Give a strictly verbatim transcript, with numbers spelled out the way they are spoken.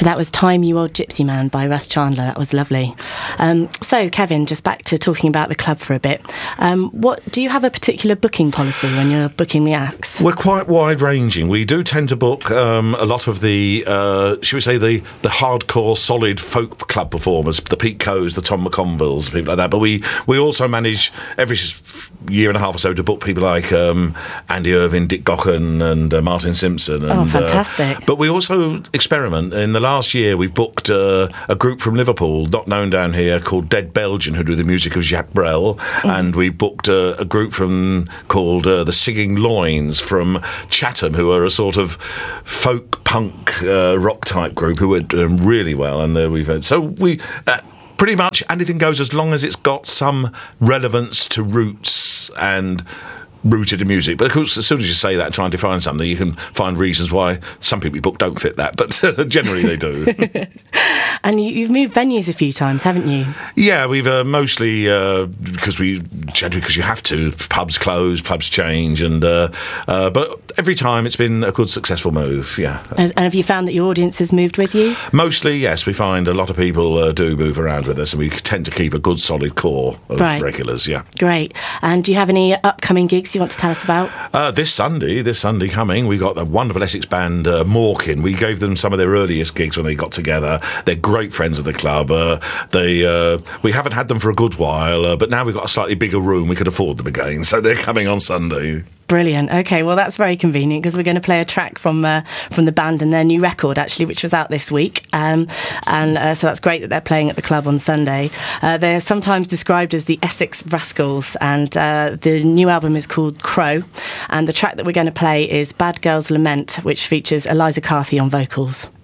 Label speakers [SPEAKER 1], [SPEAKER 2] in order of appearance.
[SPEAKER 1] So that was Time You Old Gypsy Man by Russ Chandler. That was lovely. Um, so, Kevin, just back to talking about the club for a bit. Um, what do you have a particular booking policy when you're booking the acts?
[SPEAKER 2] We're quite wide-ranging. We do tend to book um, a lot of the, uh, should we say, the, the hardcore, solid folk club performers, the Pete Coes, the Tom McConvilles, people like that. But we, we also manage every year and a half or so to book people like um, Andy Irving, Dick Gaughan and uh, Martin Simpson. And,
[SPEAKER 1] oh, fantastic.
[SPEAKER 2] Uh, but we also experiment. In the last year, we've booked uh, a group from Liverpool, not known down here, called Dead Belgian, who do the music of Jacques Brel. Mm. And we've booked uh, a group from called uh, the Singing Loins from Chatham, who are a sort of folk punk uh, rock type group who are doing really well. And uh, we've had, so we... Uh, pretty much anything goes as long as it's got some relevance to roots and rooted in music. But of course, as soon as you say that and try and define something, you can find reasons why some people you book don't fit that, but generally they do.
[SPEAKER 1] And you, you've moved venues a few times, haven't you?
[SPEAKER 2] Yeah, we've uh, mostly uh, because we generally because you have to. Pubs close, pubs change, and uh, uh, but every time it's been a good, successful move. Yeah.
[SPEAKER 1] And, and have you found that your audience has moved with you?
[SPEAKER 2] Mostly, yes. We find a lot of people uh, do move around with us, and we tend to keep a good, solid core of
[SPEAKER 1] right.
[SPEAKER 2] regulars. Yeah.
[SPEAKER 1] Great. And do you have any upcoming gigs you want to tell us about?
[SPEAKER 2] Uh, this Sunday, this Sunday coming, we got the wonderful Essex band uh, Morkin. We gave them some of their earliest gigs when they got together. They're great friends of the club. Uh, they uh, we haven't had them for a good while, uh, but now we've got a slightly bigger room. We can afford them again, so they're coming on Sunday.
[SPEAKER 1] Brilliant. Okay, well that's very convenient because we're going to play a track from uh, from the band and their new record actually, which was out this week, um, and uh, so that's great that they're playing at the club on Sunday. Uh, they're sometimes described as the Essex Rascals, and uh, the new album is called Crow, and the track that we're going to play is Bad Girls Lament, which features Eliza Carthy on vocals.